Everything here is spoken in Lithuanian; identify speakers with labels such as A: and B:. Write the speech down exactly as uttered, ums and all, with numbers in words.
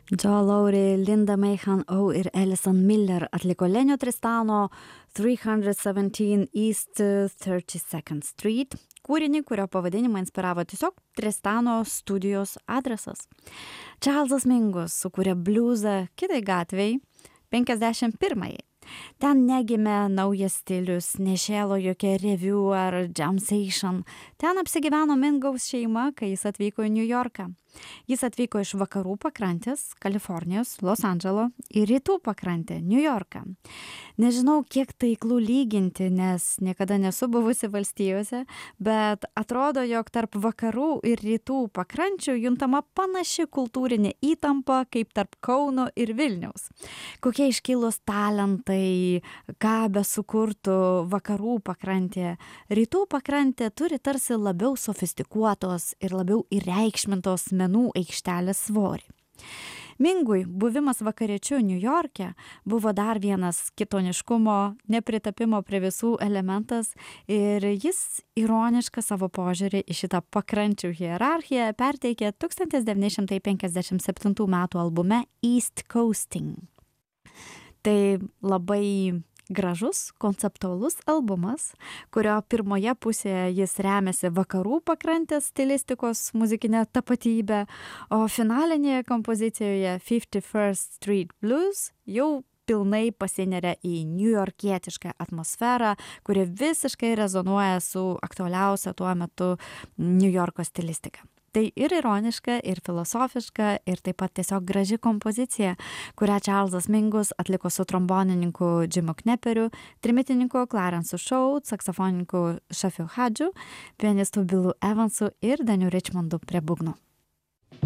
A: Joe Lowry, Linda Mayhan O ir Alison Miller atliko Lenio Tristano three seventeen East thirty-second Street kūrinį, kurio pavadinimą inspiravo tiesiog Tristano studijos adresas. Čarlzas Mingus sukūrė bliuzą kitai gatvei penkiasdešimt pirmajai. Ten negimė naujas stilius, nešėlo jokia review ar jam session. Ten apsigyveno Mingaus šeima, kai jis atvyko į New Yorką. Jis atvyko iš vakarų pakrantės, Kalifornijos, Los Andželo, į rytų pakrantę, New Yorką. Nežinau, kiek taiklų lyginti, nes niekada nesu buvusi valstijose, bet atrodo, jog tarp vakarų ir rytų pakrančių juntama panaši kultūrinė įtampa kaip tarp Kauno ir Vilniaus. Kokie iškilūs talentai, ką besukurtų vakarų pakrantė. Rytų pakrantė turi tarsi labiau sofistikuotos ir labiau įreikšmintos menų aikštelės svorį. Mingui buvimas vakariečiu New Yorke buvo dar vienas kitoniškumo, nepritapimo prie visų elementas ir jis ironišką savo požiūrį į šitą pakrančių hierarchiją perteikė tūkstantis devyni šimtai penkiasdešimt septintų metų albume East Coasting. Tai labai gražus, konceptualus albumas, kurio pirmoje pusėje jis remiasi vakarų pakrantės stilistikos muzikinę tapatybę, o finalinėje kompozicijoje fifty-first Street Blues jau pilnai pasineria į niujorkietišką atmosferą, kuri visiškai rezonuoja su aktualiausia tuo metu Niujorko stilistika. Tai ir ironiška, ir filosofiška, ir taip pat tiesiog graži kompozicija, kurią Čarlzas Mingus atliko su trombonininku Jimu Kneperiu, trimitininku Clarence'u Shaw, saksofonininku Shafiu Hadžiu, pianistu Billu Evansu ir Daniu Richmondu prie būgnų.